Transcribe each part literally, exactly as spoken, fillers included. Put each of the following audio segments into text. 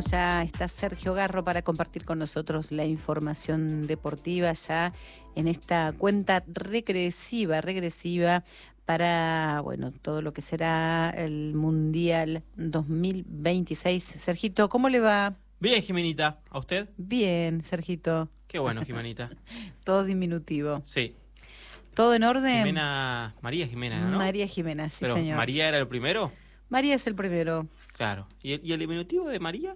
tenemos ya, está Sergio Garro para compartir con nosotros la información deportiva ya en esta cuenta regresiva, regresiva para, bueno, todo lo que será el Mundial dos mil veintiséis. Sergito, ¿cómo le va? Bien, Jimenita. ¿A usted? Bien, Sergito. Qué bueno, Jimenita. Todo diminutivo. Sí. ¿Todo en orden? Jimena, María Jimena, ¿no? María Jimena, sí, Pero, señor. ¿María era el primero? María es el primero. Claro. ¿Y el, y el diminutivo de María?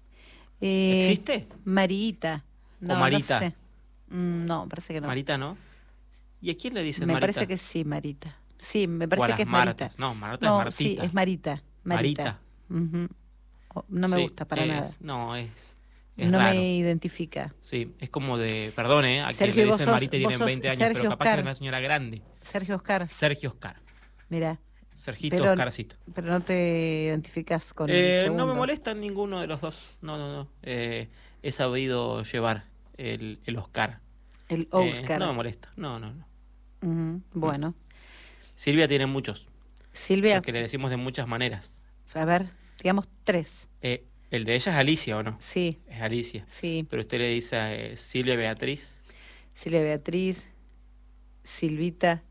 Eh, ¿Existe? Marita. No, ¿O Marita? No sé. Mm, no, parece que no. Marita, ¿no? ¿Y a quién le dicen me Marita? Me parece que sí, Marita. Sí, me O a parece las que es Martas. Marita. No, Marta no, es Martita. Sí, es Marita. Marita. Marita. Uh-huh. Oh, no me sí, gusta para es, nada. No, es, es no raro. me identifica. Sí, es como de, perdón, ¿eh? A Sergio, quien le dicen sos, Marita y tienen veinte años, Sergio pero capaz Oscar. que es una señora grande. Sergio Oscar. Sergio Oscar. Mira. Sergito pero, Oscarcito. Pero no te identificas con eh, el segundo. No me molesta ninguno de los dos. No, no, no. Eh, he sabido llevar el, el Oscar. El Oscar. Eh, no me molesta. No, no, no. Uh-huh. Bueno. Silvia tiene muchos. Silvia. Porque le decimos de muchas maneras. A ver, digamos tres. Eh, el de ella es Alicia, ¿o no? Sí. Es Alicia. Sí. Pero usted le dice eh, Silvia Beatriz. Silvia Beatriz. Silvita.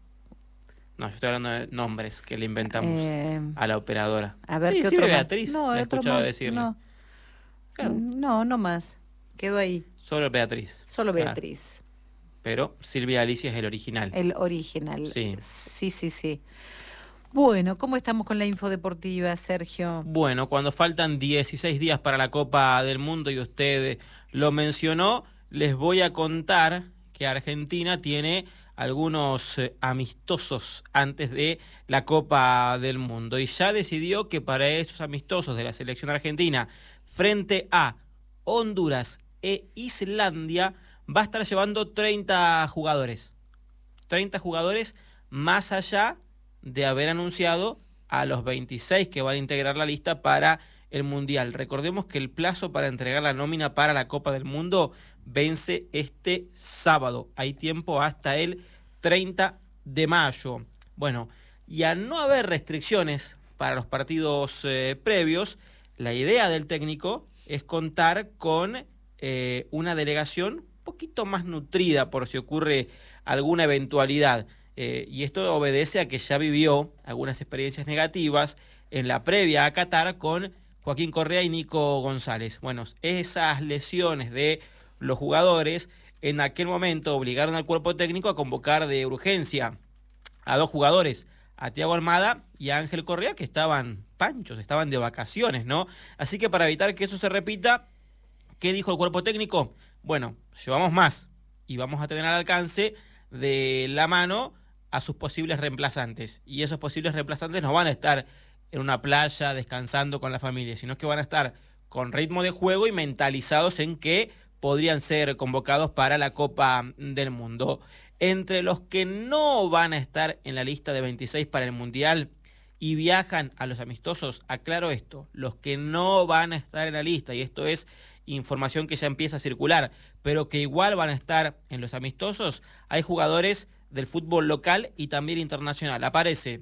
No, yo estoy hablando de nombres que le inventamos eh, a la operadora. A ver, sí, ¿qué Silvia otro Beatriz. No, le he otro escuchado más, decirle. No. Claro. no, no más. Quedó ahí. Solo Beatriz. Solo Beatriz. Claro. Pero Silvia Alicia es el original. El original. Sí. Sí, sí, sí. Bueno, ¿cómo estamos con la info deportiva, Sergio? Bueno, cuando faltan dieciséis días para la Copa del Mundo y usted lo mencionó, les voy a contar que Argentina tiene algunos eh, amistosos antes de la Copa del Mundo y ya decidió que para esos amistosos de la selección argentina frente a Honduras e Islandia va a estar llevando treinta jugadores. treinta jugadores más allá de haber anunciado a los veintiséis que van a integrar la lista para el Mundial. Recordemos que el plazo para entregar la nómina para la Copa del Mundo vence este sábado. Hay tiempo hasta el treinta de mayo. Bueno, y al no haber restricciones para los partidos eh, previos, la idea del técnico es contar con eh, una delegación un poquito más nutrida por si ocurre alguna eventualidad. Eh, y esto obedece a que ya vivió algunas experiencias negativas en la previa a Qatar con Joaquín Correa y Nico González. Bueno, esas lesiones de los jugadores en aquel momento obligaron al cuerpo técnico a convocar de urgencia a dos jugadores, a Thiago Almada y a Ángel Correa, que estaban panchos, estaban de vacaciones, ¿no? Así que para evitar que eso se repita, ¿qué dijo el cuerpo técnico? Bueno, llevamos más y vamos a tener al alcance de la mano a sus posibles reemplazantes. Y esos posibles reemplazantes no van a estar en una playa descansando con la familia, sino que van a estar con ritmo de juego y mentalizados en que podrían ser convocados para la Copa del Mundo. Entre los que no van a estar en la lista de veintiséis para el Mundial y viajan a los amistosos, aclaro esto, los que no van a estar en la lista, y esto es información que ya empieza a circular, pero que igual van a estar en los amistosos, hay jugadores del fútbol local y también internacional. Aparece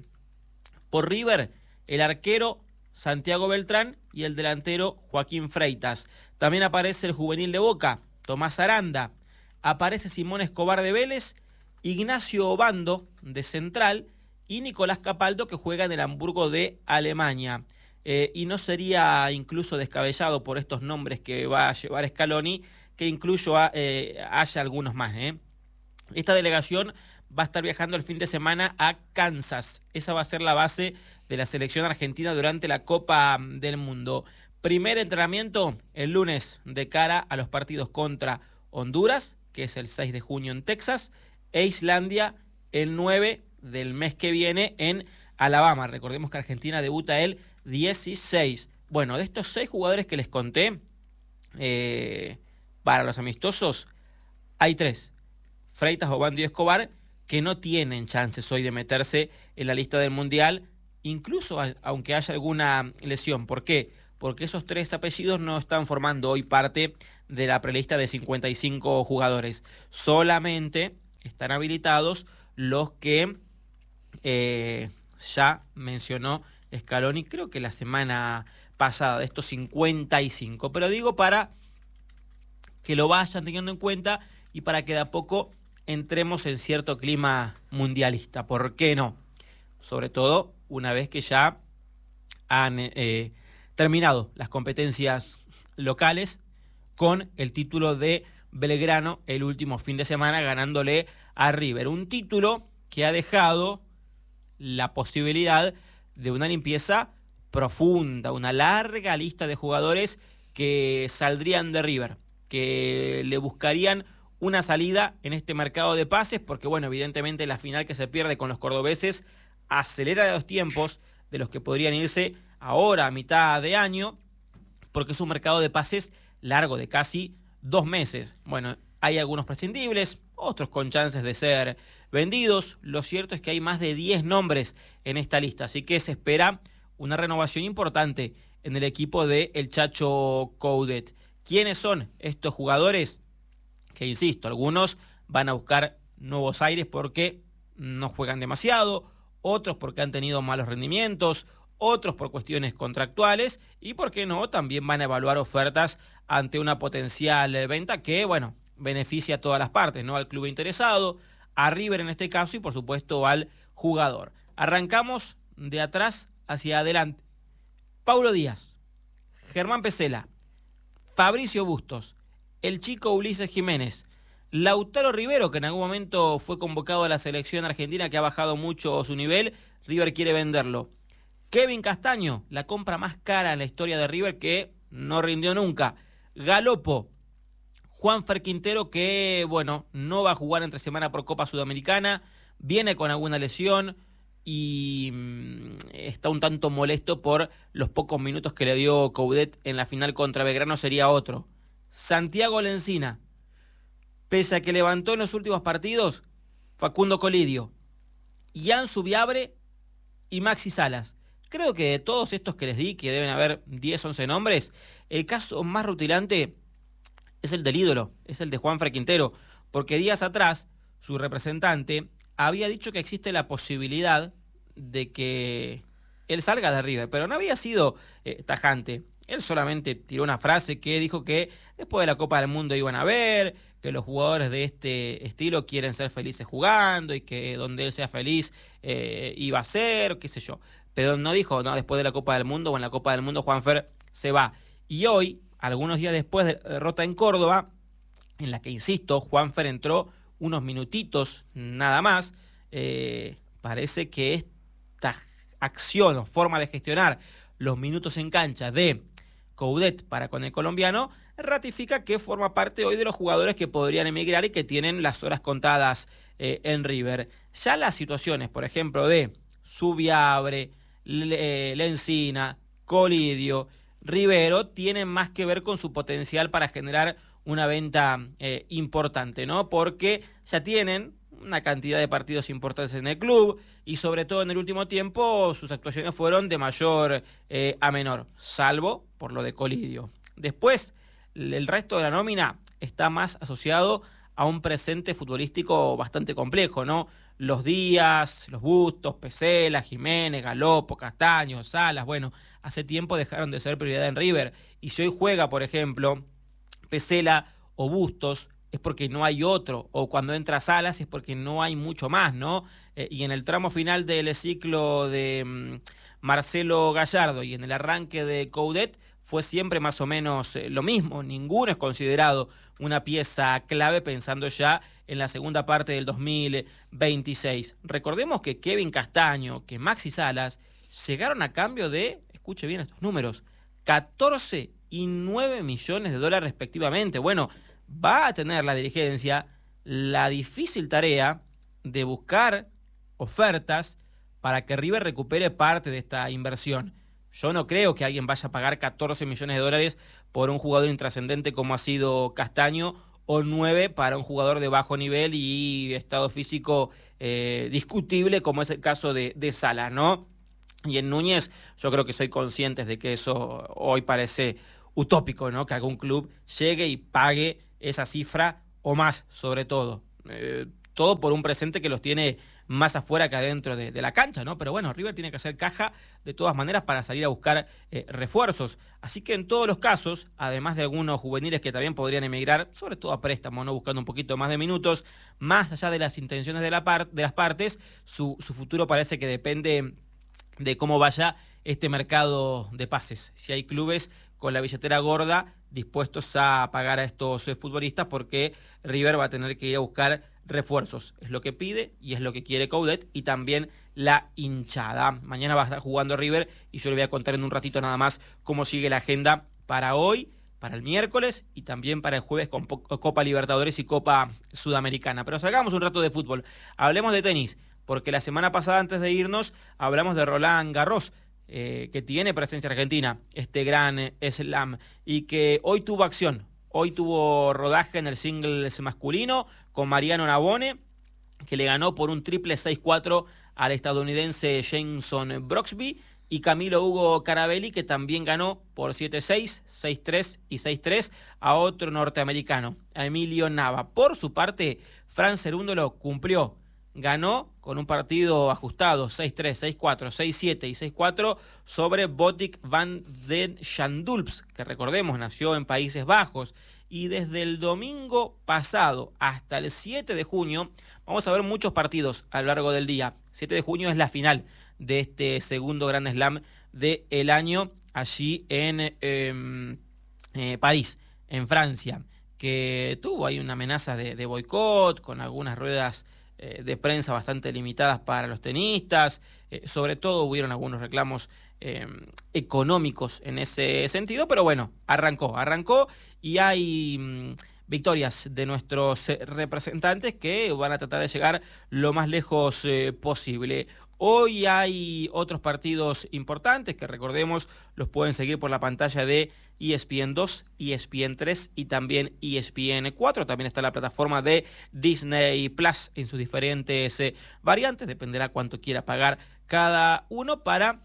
por River el arquero Santiago Beltrán y el delantero Joaquín Freitas. También aparece el juvenil de Boca, Tomás Aranda. Aparece Simón Escobar de Vélez, Ignacio Obando de Central y Nicolás Capaldo, que juega en el Hamburgo de Alemania. Eh, y no sería incluso descabellado por estos nombres que va a llevar Scaloni que incluso a, eh, haya algunos más. ¿eh? Esta delegación va a estar viajando el fin de semana a Kansas. Esa va a ser la base de la selección argentina durante la Copa del Mundo. Primer entrenamiento el lunes de cara a los partidos contra Honduras, que es el seis de junio en Texas, e Islandia el nueve del mes que viene en Alabama. Recordemos que Argentina debuta el dieciséis. Bueno, de estos seis jugadores que les conté, eh, para los amistosos, hay tres. Freitas, Obando y Escobar, que no tienen chances hoy de meterse en la lista del Mundial, incluso a, aunque haya alguna lesión. ¿Por qué? Porque esos tres apellidos no están formando hoy parte de la prelista de cincuenta y cinco jugadores. Solamente están habilitados los que eh, ya mencionó Scaloni, creo que la semana pasada, de estos cincuenta y cinco. Pero digo para que lo vayan teniendo en cuenta y para que de a poco entremos en cierto clima mundialista. ¿Por qué no? Sobre todo una vez que ya han eh, terminado las competencias locales con el título de Belgrano el último fin de semana ganándole a River. Un título que ha dejado la posibilidad de una limpieza profunda, una larga lista de jugadores que saldrían de River, que le buscarían una salida en este mercado de pases, porque bueno, evidentemente la final que se pierde con los cordobeses acelera los tiempos de los que podrían irse ahora a mitad de año, porque es un mercado de pases largo, de casi dos meses. Bueno, hay algunos prescindibles, otros con chances de ser vendidos. Lo cierto es que hay más de diez nombres en esta lista, así que se espera una renovación importante en el equipo de el Chacho Coudet. ¿Quiénes son estos jugadores? Que insisto, algunos van a buscar nuevos aires porque no juegan demasiado, otros porque han tenido malos rendimientos, otros por cuestiones contractuales y, por qué no, también van a evaluar ofertas ante una potencial venta que, bueno, beneficia a todas las partes, ¿no? Al club interesado, a River en este caso y, por supuesto, al jugador. Arrancamos de atrás hacia adelante. Paulo Díaz, Germán Pesela, Fabricio Bustos, el chico Ulises Jiménez, Lautaro Rivero, que en algún momento fue convocado a la selección argentina, que ha bajado mucho su nivel, River quiere venderlo. Kevin Castaño, la compra más cara en la historia de River, que no rindió nunca. Galopo, Juanfer Quintero, que bueno, no va a jugar entre semana por Copa Sudamericana, viene con alguna lesión y está un tanto molesto por los pocos minutos que le dio Coudet en la final contra Belgrano, sería otro. Santiago Lencina, pese a que levantó en los últimos partidos, Facundo Colidio, Ian Subiabre y Maxi Salas. Creo que de todos estos que les di, que deben haber diez, once nombres, el caso más rutilante es el del ídolo, es el de Juanfer Quintero, porque días atrás su representante había dicho que existe la posibilidad de que él salga de River, pero no había sido eh, tajante. Él solamente tiró una frase que dijo que después de la Copa del Mundo iban a ver, que los jugadores de este estilo quieren ser felices jugando y que donde él sea feliz eh, iba a ser, qué sé yo. Pero no dijo, no, después de la Copa del Mundo o en la Copa del Mundo Juanfer se va. Y hoy, algunos días después de la derrota en Córdoba, en la que, insisto, Juanfer entró unos minutitos nada más, eh, parece que esta acción o forma de gestionar los minutos en cancha de Coudet para con el colombiano ratifica que forma parte hoy de los jugadores que podrían emigrar y que tienen las horas contadas eh, en River. Ya las situaciones, por ejemplo, de Subiabre, Lencina, Colidio, Rivero, tienen más que ver con su potencial para generar una venta eh, importante, ¿no? Porque ya tienen una cantidad de partidos importantes en el club y sobre todo en el último tiempo sus actuaciones fueron de mayor eh, a menor, salvo por lo de Colidio. Después, el resto de la nómina está más asociado a un presente futbolístico bastante complejo, ¿no? Los Díaz, los Bustos, Pesela, Jiménez, Galopo, Castaño, Salas, bueno, hace tiempo dejaron de ser prioridad en River. Y si hoy juega, por ejemplo, Pesela o Bustos, es porque no hay otro, o cuando entra Salas es porque no hay mucho más, ¿no? Eh, y en el tramo final del ciclo de um, Marcelo Gallardo y en el arranque de Coudet fue siempre más o menos eh, lo mismo. Ninguno es considerado una pieza clave pensando ya en la segunda parte del dos mil veintiséis. Recordemos que Kevin Castaño, que Maxi Salas, llegaron a cambio de, escuche bien estos números, catorce y nueve millones de dólares respectivamente. Bueno, va a tener la dirigencia la difícil tarea de buscar ofertas para que River recupere parte de esta inversión. Yo no creo que alguien vaya a pagar catorce millones de dólares por un jugador intrascendente como ha sido Castaño, o nueve para un jugador de bajo nivel y estado físico eh, discutible, como es el caso de, de Salas, ¿no? Y en Núñez yo creo que soy consciente de que eso hoy parece utópico, ¿no? Que algún club llegue y pague esa cifra o más, sobre todo. Eh, todo por un presente que los tiene más afuera que adentro de, de la cancha, ¿no? Pero bueno, River tiene que hacer caja de todas maneras para salir a buscar eh, refuerzos. Así que en todos los casos, además de algunos juveniles que también podrían emigrar, sobre todo a préstamo, ¿no? Buscando un poquito más de minutos, más allá de las intenciones de, la par- de las partes, su, su futuro parece que depende de cómo vaya este mercado de pases. Si hay clubes con la billetera gorda dispuestos a pagar a estos eh, futbolistas, porque River va a tener que ir a buscar refuerzos. Es lo que pide y es lo que quiere Coudet y también la hinchada. Mañana va a estar jugando River y yo le voy a contar en un ratito nada más cómo sigue la agenda para hoy, para el miércoles y también para el jueves con Copa Libertadores y Copa Sudamericana. Pero salgamos un rato de fútbol. Hablemos de tenis, porque la semana pasada, antes de irnos, hablamos de Roland Garros, eh, que tiene presencia argentina, este gran eh, slam, y que hoy tuvo acción. Hoy tuvo rodaje en el singles masculino con Mariano Navone, que le ganó por un triple seis cuatro al estadounidense Jameson Brooksby, y Camilo Hugo Carabelli, que también ganó por siete seis, seis tres y seis tres a otro norteamericano, a Emilio Nava. Por su parte, Fran Cerúndolo cumplió. Ganó con un partido ajustado, seis tres, seis cuatro, seis siete y seis cuatro sobre Botic van den Schandulps, que recordemos nació en Países Bajos. Y desde el domingo pasado hasta el siete de junio vamos a ver muchos partidos a lo largo del día. siete de junio es la final de este segundo Grand Slam del año allí en eh, eh, París, en Francia, que tuvo ahí una amenaza de, de boicot con algunas ruedas de prensa bastante limitadas para los tenistas, eh, sobre todo hubieron algunos reclamos eh, económicos en ese sentido, pero bueno, arrancó, arrancó y hay mmm, victorias de nuestros eh, representantes que van a tratar de llegar lo más lejos eh, posible. Hoy hay otros partidos importantes que, recordemos, los pueden seguir por la pantalla de E S P N dos, E S P N tres y también E S P N cuatro. También está la plataforma de Disney Plus en sus diferentes eh, variantes. Dependerá cuánto quiera pagar cada uno para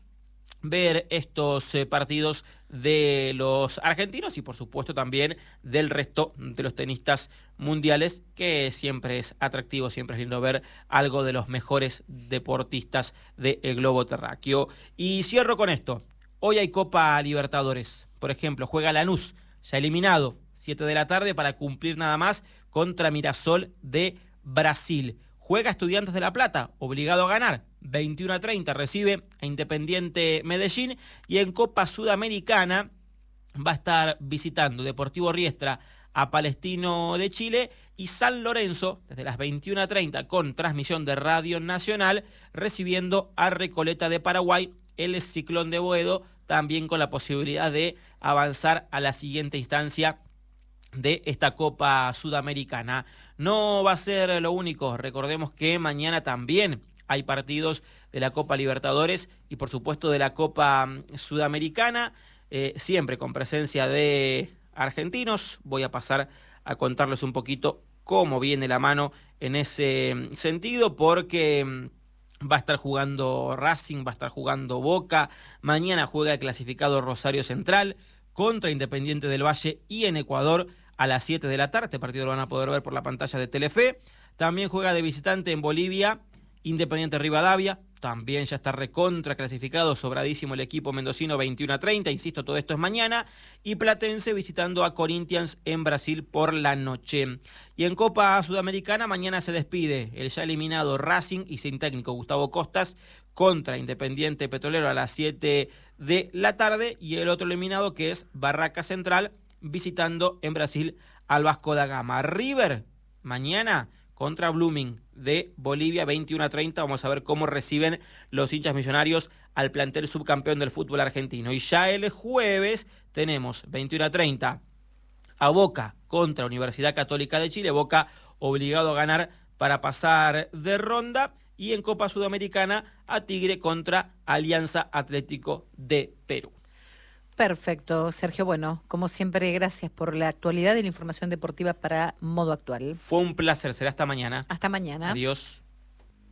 ver estos eh, partidos de los argentinos y por supuesto también del resto de los tenistas mundiales, que siempre es atractivo, siempre es lindo ver algo de los mejores deportistas del globo terráqueo. Y cierro con esto. Hoy hay Copa Libertadores. Por ejemplo, juega Lanús, ya eliminado, siete de la tarde para cumplir nada más contra Mirassol de Brasil. Juega Estudiantes de La Plata, obligado a ganar, veintiuno a treinta, recibe a Independiente Medellín. Y en Copa Sudamericana va a estar visitando Deportivo Riestra a Palestino de Chile y San Lorenzo, desde las veintiuno a treinta, con transmisión de Radio Nacional, recibiendo a Recoleta de Paraguay, el Ciclón de Boedo, también con la posibilidad de avanzar a la siguiente instancia de esta Copa Sudamericana. No va a ser lo único, recordemos que mañana también hay partidos de la Copa Libertadores y por supuesto de la Copa Sudamericana, eh, siempre con presencia de argentinos. Voy a pasar a contarles un poquito cómo viene la mano en ese sentido, porque va a estar jugando Racing, va a estar jugando Boca, mañana juega el clasificado Rosario Central contra Independiente del Valle y en Ecuador a las siete de la tarde. Este partido lo van a poder ver por la pantalla de Telefe. También juega de visitante en Bolivia Independiente Rivadavia, también ya está recontra clasificado, sobradísimo el equipo mendocino, veintiuno a treinta, insisto, todo esto es mañana. Y Platense visitando a Corinthians en Brasil por la noche. Y en Copa Sudamericana mañana se despide el ya eliminado Racing y sin técnico Gustavo Costas contra Independiente Petrolero a las siete de la tarde. Y el otro eliminado, que es Barraca Central, visitando en Brasil al Vasco da Gama. River mañana contra Blooming de Bolivia, veintiuno a treinta. Vamos a ver cómo reciben los hinchas millonarios al plantel subcampeón del fútbol argentino. Y ya el jueves tenemos veintiuno a treinta a Boca contra Universidad Católica de Chile. Boca obligado a ganar para pasar de ronda. Y en Copa Sudamericana a Tigre contra Alianza Atlético de Perú. Perfecto, Sergio. Bueno, como siempre, gracias por la actualidad y la información deportiva para Modo Actual. Fue un placer, será hasta mañana. Hasta mañana. Adiós.